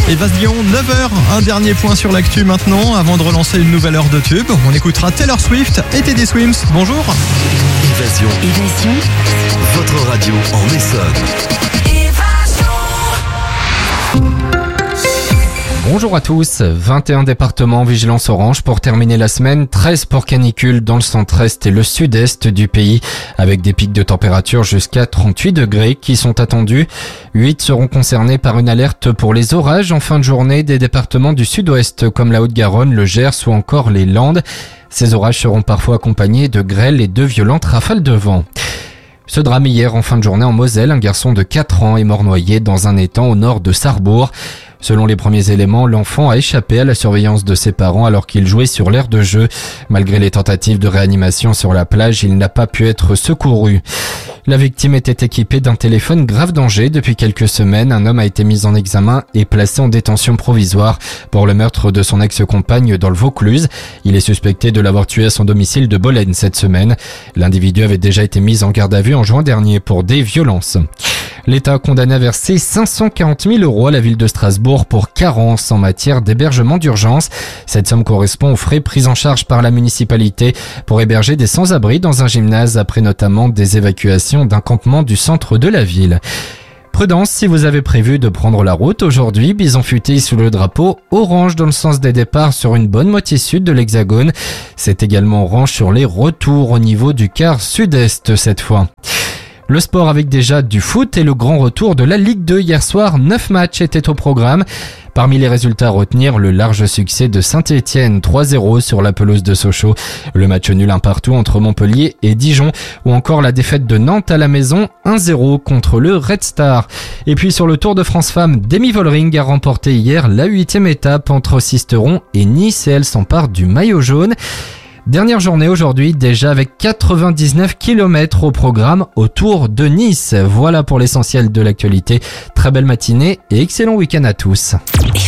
Et Bastillon, 9h, un dernier point sur l'actu maintenant, avant de relancer une nouvelle heure de tube. On écoutera Taylor Swift et Teddy Swims. Bonjour. Évasion. Votre radio en Essonne. Bonjour à tous, 21 départements en vigilance orange pour terminer la semaine, 13 pour canicule dans le centre-est et le sud-est du pays, avec des pics de température jusqu'à 38 degrés qui sont attendus. 8 seront concernés par une alerte pour les orages en fin de journée des départements du sud-ouest comme la Haute-Garonne, le Gers ou encore les Landes. Ces orages seront parfois accompagnés de grêles et de violentes rafales de vent. Ce drame hier en fin de journée en Moselle, un garçon de 4 ans est mort noyé dans un étang au nord de Sarrebourg. Selon les premiers éléments, l'enfant a échappé à la surveillance de ses parents alors qu'il jouait sur l'aire de jeu. Malgré les tentatives de réanimation sur la plage, il n'a pas pu être secouru. La victime était équipée d'un téléphone grave danger. Depuis quelques semaines, un homme a été mis en examen et placé en détention provisoire pour le meurtre de son ex-compagne dans le Vaucluse. Il est suspecté de l'avoir tué à son domicile de Bolène cette semaine. L'individu avait déjà été mis en garde à vue en juin dernier pour des violences. L'État a condamné à verser 540 000 € à la ville de Strasbourg pour carence en matière d'hébergement d'urgence. Cette somme correspond aux frais pris en charge par la municipalité pour héberger des sans-abri dans un gymnase après notamment des évacuations d'un campement du centre de la ville. Prudence si vous avez prévu de prendre la route aujourd'hui, bison futé sous le drapeau orange dans le sens des départs sur une bonne moitié sud de l'Hexagone. C'est également orange sur les retours au niveau du quart sud-est cette fois. Le sport avec déjà du foot et le grand retour de la Ligue 2 hier soir. 9 matchs étaient au programme. Parmi les résultats à retenir, le large succès de Saint-Etienne 3-0 sur la pelouse de Sochaux. Le match nul 1-1 entre Montpellier et Dijon. Ou encore la défaite de Nantes à la maison 1-0 contre le Red Star. Et puis sur le Tour de France Femmes, Demi Vollering a remporté hier la 8e étape entre Sisteron et Nice et elle s'empare du maillot jaune. Dernière journée aujourd'hui, déjà avec 99 km au programme autour de Nice. Voilà pour l'essentiel de l'actualité. Très belle matinée et excellent week-end à tous.